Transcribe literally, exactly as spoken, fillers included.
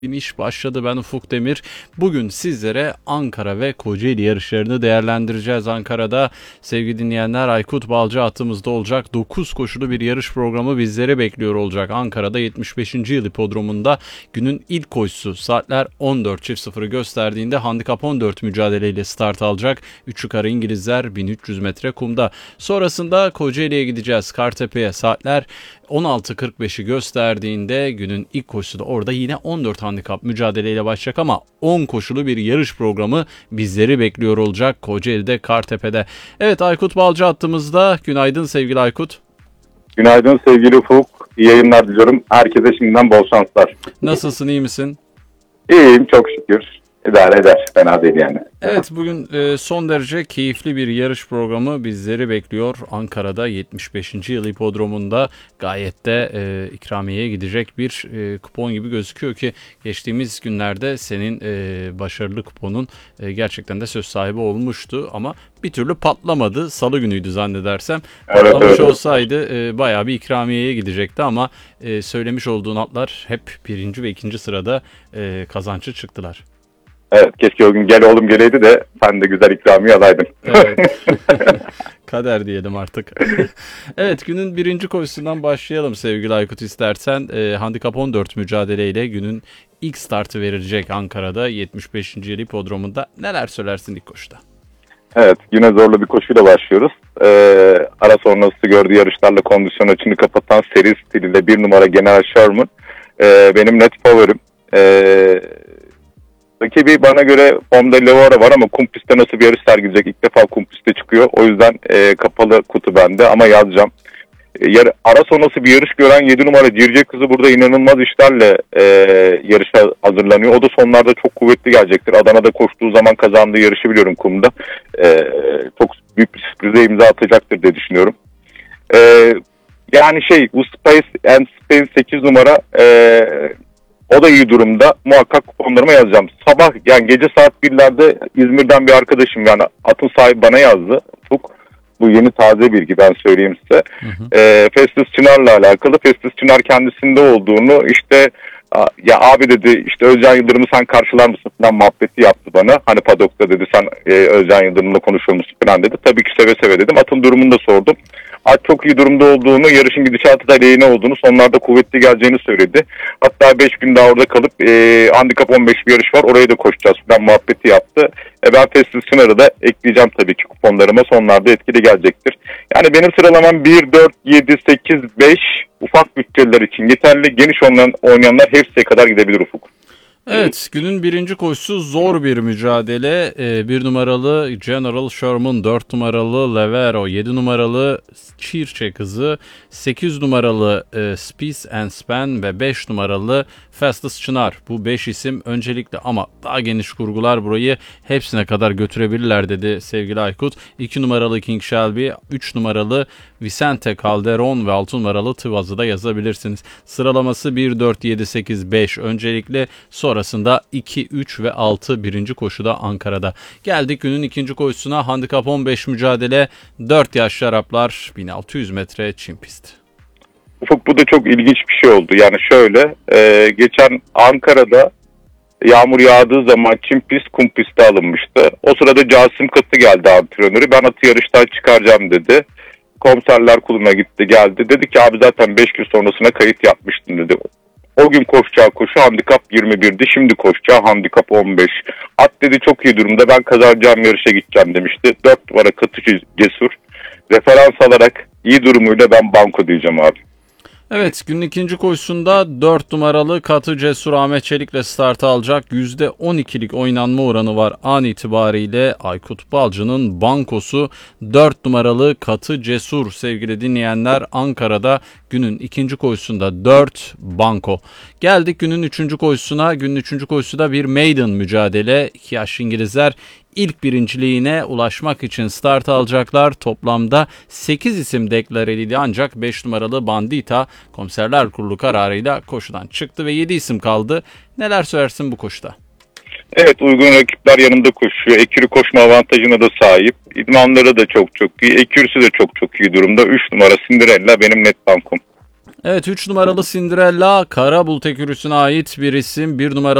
İş başladı. Ben Ufuk Demir. Bugün sizlere Ankara ve Kocaeli yarışlarını değerlendireceğiz. Ankara'da sevgili dinleyenler Aykut Balcı attığımızda olacak. dokuz koşulu bir yarış programı bizleri bekliyor olacak. Ankara'da yetmiş beşinci yıl hipodromunda günün ilk koşusu saatler on dört sıfırı gösterdiğinde handikap on dört mücadeleyle start alacak. üç yukarı İngilizler bin üç yüz metre kumda. Sonrasında Kocaeli'ye gideceğiz. Kartepe'ye saatler on altı kırk beşi gösterdiğinde günün ilk koşusu da orada yine on dört handikap mücadeleyle başlayacak ama on koşulu bir yarış programı bizleri bekliyor olacak Kocaeli'de, Kartepe'de. Evet, Aykut Balcı attığımızda. Günaydın sevgili Aykut. Günaydın sevgili Ufuk. İyi yayınlar diliyorum. Herkese şimdiden bol şanslar. Nasılsın, iyi misin? İyiyim çok şükür. İdare eder. Fena değil yani. Evet, bugün e, son derece keyifli bir yarış programı bizleri bekliyor. Ankara'da yetmiş beşinci yıl hipodromunda gayet de e, ikramiyeye gidecek bir e, kupon gibi gözüküyor ki geçtiğimiz günlerde senin e, başarılı kuponun e, gerçekten de söz sahibi olmuştu ama bir türlü patlamadı. Salı günüydü zannedersem. Evet, Patlamış evet. olsaydı e, bayağı bir ikramiyeye gidecekti ama e, söylemiş olduğun atlar hep birinci ve ikinci sırada e, kazançlı çıktılar. Evet, keşke o gün gel oğlum geleydi de sen de güzel ikramiye alaydın. Evet. Kader diyelim artık. Evet, günün birinci koşusundan başlayalım sevgili Aykut istersen. E, handikap on dört mücadeleyle günün ilk startı verilecek Ankara'da yetmiş beşinci yıl hipodromunda. Neler söylersin ilk koşuda? Evet, yine zorlu bir koşuyla başlıyoruz. Ee, ara sonrası gördüğü yarışlarla kondisyon açını kapatan seri stiliyle bir numara General Sherman ee, benim net favorim. Ee, Rakibi bana göre Formda Leora var ama kum pistte nasıl bir yarış sergileyecek? İlk defa kum pistte çıkıyor. O yüzden e, kapalı kutu bende ama yazacağım. E, yar, ara sonrası bir yarış gören yedi numara Circe Kızı burada inanılmaz işlerle e, yarışa hazırlanıyor. O da sonlarda çok kuvvetli gelecektir. Adana'da koştuğu zaman kazandığı yarışı biliyorum kumda. E, çok büyük bir sürprize imza atacaktır diye düşünüyorum. E, yani şey bu Space and Space sekiz numara e, o da iyi durumda. Muhakkak kuponlarıma yazacağım. Sabah yani gece saat birlerde İzmir'den bir arkadaşım yani atın sahibi bana yazdı. Ufuk, bu yeni taze bilgi ben söyleyeyim size. Hı hı. E, Festus Çınar'la alakalı. Festus Çınar kendisinde olduğunu işte ya abi dedi işte Özcan Yıldırım'ı sen karşılar mısın falan muhabbeti yaptı bana. Hani padokta dedi sen e, Özcan Yıldırım'la konuşuyor musun falan dedi. Tabii ki seve seve dedim. Atın durumunu da sordum. At çok iyi durumda olduğunu, yarışın gidişatı da lehine olduğunu, sonlarda kuvvetli geleceğini söyledi. Hatta beş gün daha orada kalıp e, handikap on beş bir yarış var. Orayı da koşacağız falan muhabbeti yaptı. E, ben Festus Çınar'ı da ekleyeceğim tabii ki kuponlarıma. Sonlarda etkili gelecektir. Yani benim sıralamam bir, dört, yedi, sekiz, beş ufak bütçeler için yeterli. Geniş oynayan, oynayanlar hepsiye kadar gidebilir Ufuk. Evet, günün birinci koşusu zor bir mücadele. Ee, bir numaralı General Sherman, dört numaralı Levero, yedi numaralı Circe Kızı, sekiz numaralı e, Spice and Span ve beş numaralı Festus Çınar. Bu beş isim öncelikle ama daha geniş kurgular burayı hepsine kadar götürebilirler dedi sevgili Aykut. iki numaralı King Shelby, üç numaralı Vicente Calderon ve altı numaralı Tıvaz'ı da yazabilirsiniz. Sıralaması bir, dört, yedi, sekiz, beş öncelikle, sonrasında iki, üç ve altı birinci koşuda Ankara'da. Geldik günün ikinci koşusuna. Handikap on beş mücadele, dört yaş Araplar, bin altı yüz metre çim pist. Ufuk, bu da çok ilginç bir şey oldu. Yani şöyle e, geçen Ankara'da yağmur yağdığı zaman çim pist kum piste alınmıştı. O sırada Casim Katı geldi antrenörü. Ben atı yarıştan çıkaracağım dedi. Komiserler kuruluna gitti geldi. Dedi ki abi zaten beş gün sonrasına kayıt yapmıştın dedi. O gün koşacağı koşu handikap yirmi birdi. Şimdi koşacağı handikap on beş. At dedi çok iyi durumda. Ben kazanacağım yarışa gideceğim demişti. dört numara Katı Cesur. Referans alarak iyi durumuyla ben banko diyeceğim abi. Evet, günün ikinci koşusunda dört numaralı Katı Cesur Ahmet Çelik'le start alacak. yüzde on ikilik oynanma oranı var an itibariyle. Aykut Balcı'nın bankosu dört numaralı Katı Cesur sevgili dinleyenler. Ankara'da günün ikinci koşusunda dört banko. Geldik günün üçüncü koşusuna. Günün üçüncü koşusu da bir maiden mücadele. İki yaş İngilizler İlk birinciliğine ulaşmak için start alacaklar. Toplamda sekiz isim deklar edildi ancak beş numaralı Bandita Komiserler Kurulu kararıyla koşudan çıktı ve yedi isim kaldı. Neler söylersin bu koşuda? Evet, uygun rakipler yanında koşuyor. Ekürü koşma avantajına da sahip. İdmanları da çok çok iyi. Ekürüsü de çok çok iyi durumda. üç numara Cinderella benim net bankom. Evet, üç numaralı Cinderella kara bulut ekürüsüne ait bir isim. bir numaralı